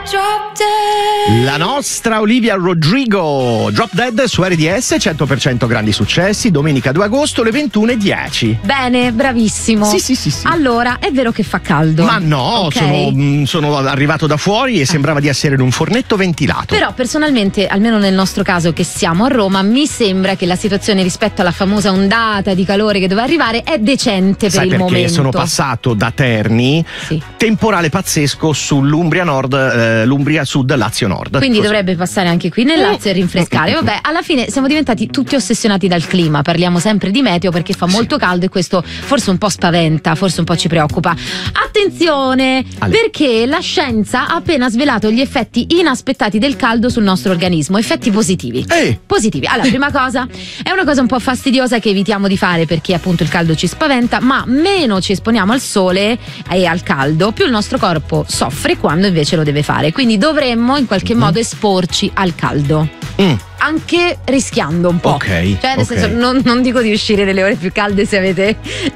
La nostra Olivia Rodrigo, Drop Dead su RDS, 100% grandi successi, domenica 2 agosto, le 21:10. Bene, bravissimo. Sì. Allora, è vero che fa caldo. Ma no, okay. sono arrivato da fuori e sembrava di essere in un fornetto ventilato. Però personalmente, almeno nel nostro caso che siamo a Roma, mi sembra che la situazione rispetto alla famosa ondata di calore che doveva arrivare è decente per il momento. Sono passato da Terni, temporale pazzesco sull'Umbria Nord, l'Umbria Sud, Lazio Nord. Quindi così dovrebbe passare anche qui nel Lazio e rinfrescare. Vabbè, alla fine siamo diventati tutti ossessionati dal clima, parliamo sempre di meteo perché fa molto caldo e questo forse un po' spaventa, forse un po' ci preoccupa. Attenzione, perché la scienza ha appena svelato gli effetti inaspettati del caldo sul nostro organismo, effetti positivi. Positivi. Allora, prima cosa, è una cosa un po' fastidiosa che evitiamo di fare perché appunto il caldo ci spaventa, ma meno ci esponiamo al sole e al caldo, più il nostro corpo soffre quando invece lo deve fare. Quindi dovremmo in qualche modo esporci al caldo. Anche rischiando un po'. Cioè, nel senso, non dico di uscire nelle ore più calde se avete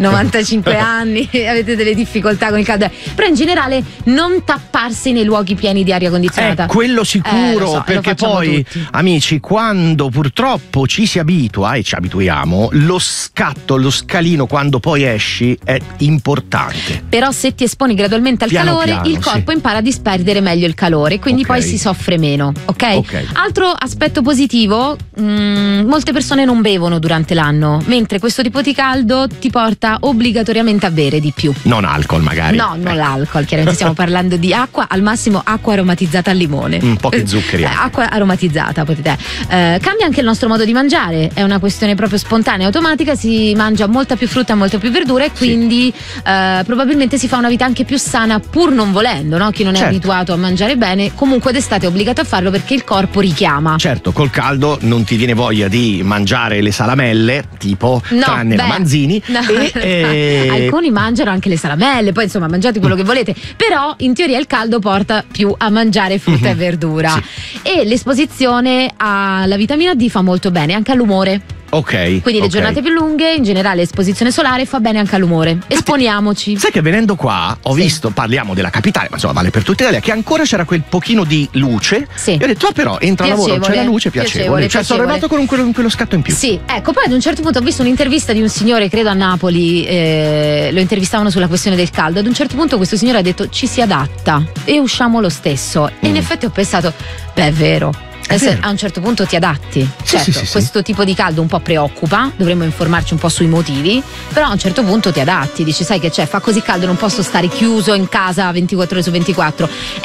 95 anni e avete delle difficoltà con il caldo, però in generale non tapparsi nei luoghi pieni di aria condizionata. Quello sicuro, perché poi, tutti. Amici, quando purtroppo ci si abitua e ci abituiamo, lo scalino quando poi esci è importante. Però se ti esponi gradualmente al calore, il corpo impara a disperdere meglio il calore, quindi poi si soffre meno. Ok? Altro aspetto positivo, molte persone non bevono durante l'anno, mentre questo tipo di caldo ti porta obbligatoriamente a bere di più. Non alcol magari. No, non l'alcol, chiaramente stiamo parlando di acqua, al massimo acqua aromatizzata al limone. Pochi zuccheri. Acqua aromatizzata, potete. Cambia anche il nostro modo di mangiare, è una questione proprio spontanea, automatica, si mangia molta più frutta, molta più verdura e quindi probabilmente si fa una vita anche più sana pur non volendo, no? Chi non è abituato a mangiare bene, comunque d'estate è obbligato a farlo perché il corpo richiama. Certo, col caldo non ti viene voglia di mangiare le salamelle, tipo, tranne la Manzini. Alcuni mangiano anche le salamelle, poi insomma mangiate quello che volete, però in teoria il caldo porta più a mangiare frutta e verdura. E l'esposizione alla vitamina D fa molto bene, anche all'umore. Quindi le giornate più lunghe, in generale l'esposizione solare fa bene anche all'umore. Esponiamoci. Sai che venendo qua ho visto, parliamo della capitale, ma insomma vale per tutta Italia, che ancora c'era quel pochino di luce. Io ho detto, però entra a lavoro, c'è la luce, piacevole. Cioè sono arrivato con quello scatto in più. Ecco, poi ad un certo punto ho visto un'intervista di un signore, credo a Napoli, lo intervistavano sulla questione del caldo. Ad un certo punto questo signore ha detto ci si adatta e usciamo lo stesso. E in effetti ho pensato, è vero. A un certo punto ti adatti. Questo tipo di caldo un po' preoccupa, dovremmo informarci un po' sui motivi, però a un certo punto ti adatti, dici sai che c'è, fa così caldo, non posso stare chiuso in casa 24 ore su 24.